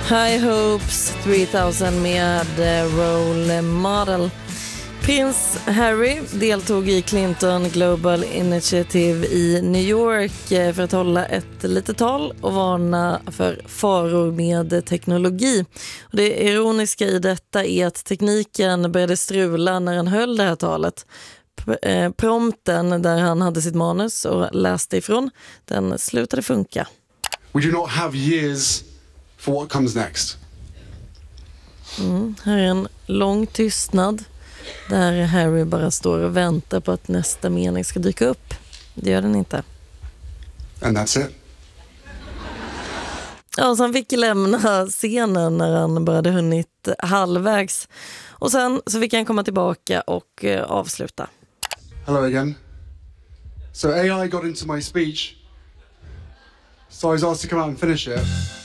High Hopes 3000 med Role Model. Prins Harry deltog i Clinton Global Initiative i New York för att hålla ett litet tal och varna för faror med teknologi. Och det ironiska i detta är att tekniken började strula när han höll det här talet. Prompten där han hade sitt manus och läste ifrån, den slutade funka. We do not have years for what comes next. Här är en lång tystnad där Harry bara står och väntar på att nästa mening ska dyka upp. Det gör den inte. And that's it. Ja, så han fick lämna scenen när han bara hade hunnit halvvägs. Och sen så fick han komma tillbaka och avsluta. Hello again. So AI got into my speech. So I was asked to come out and finish it.